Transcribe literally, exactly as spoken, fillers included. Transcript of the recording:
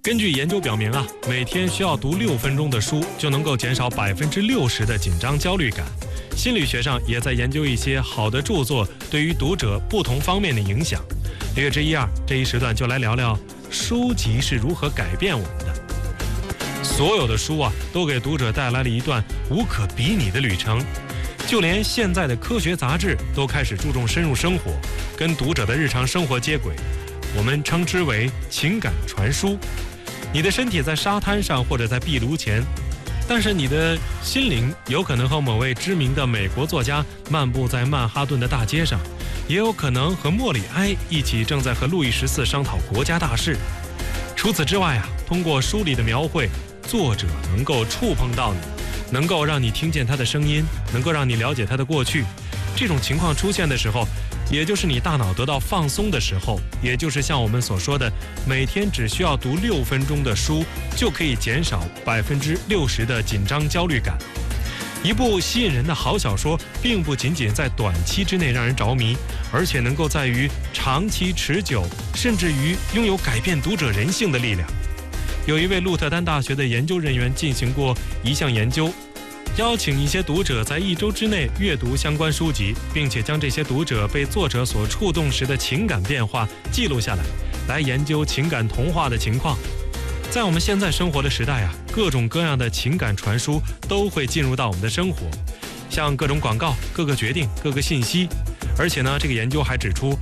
根据研究表明啊，每天需要读六分钟的书，就能够减少百分之六十的紧张焦虑感。心理学上也在研究一些好的著作对于读者不同方面的影响。六月之一二这一时段就来聊聊书籍是如何改变我们的。所有的书啊，都给读者带来了一段无可比拟的旅程。就连现在的科学杂志都开始注重深入生活，跟读者的日常生活接轨。我们称之为情感传输。你的身体在沙滩上或者在壁炉前，但是你的心灵有可能和某位知名的美国作家漫步在曼哈顿的大街上，也有可能和莫里埃一起正在和路易十四商讨国家大事。除此之外啊，通过书里的描绘，作者能够触碰到你，能够让你听见他的声音，能够让你了解他的过去。这种情况出现的时候，也就是你大脑得到放松的时候，也就是像我们所说的，每天只需要读六分钟的书，就可以减少百分之六十的紧张焦虑感。一部吸引人的好小说，并不仅仅在短期之内让人着迷，而且能够在于长期持久，甚至于拥有改变读者人性的力量。有一位鹿特丹大学的研究人员进行过一项研究，邀请一些读者在一周之内阅读相关书籍，并且将这些读者被作者所触动时的情感变化记录下来，来研究情感同化的情况。在我们现在生活的时代啊，各种各样的情感传输都会进入到我们的生活，像各种广告、各个决定、各个信息。而且呢，这个研究还指出，